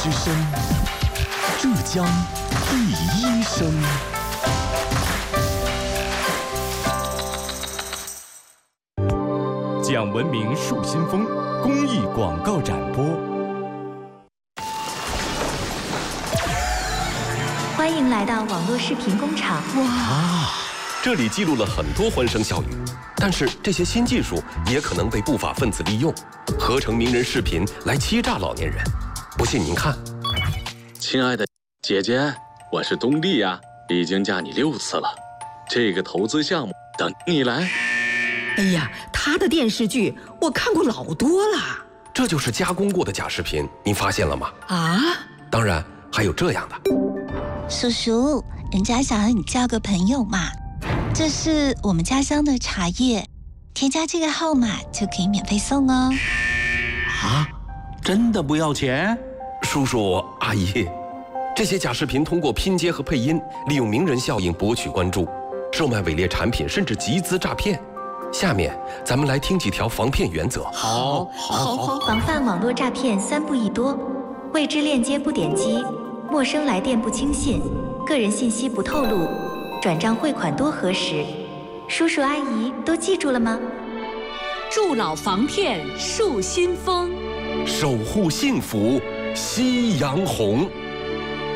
之声，浙江第一声。讲文明树新风公益广告展播。 欢迎来到网络视频工厂。 哇，这里记录了很多欢声笑语，但是这些新技术也可能被不法分子利用，合成名人视频来欺诈老年人。不信您看。 亲爱的姐姐，我是东丽呀，已经嫁你6次了，这个投资项目等你来。 哎呀，他的电视剧我看过老多了。 这就是加工过的假视频，您发现了吗？ 啊？ 当然还有这样的。 叔叔，人家想让你交个朋友嘛，这是我们家乡的茶叶，添加这个号码就可以免费送哦。 啊？真的不要钱？ 叔叔阿姨，这些假视频通过拼接和配音，利用名人效应博取关注，售卖伪劣产品，甚至集资诈骗。下面咱们来听几条防骗原则。 好。 防范网络诈骗3步1多：未知链接不点击，陌生来电不轻信，个人信息不透露，转账汇款多核实。叔叔阿姨都记住了吗？ 助老防骗树新风， 守护幸福夕阳红。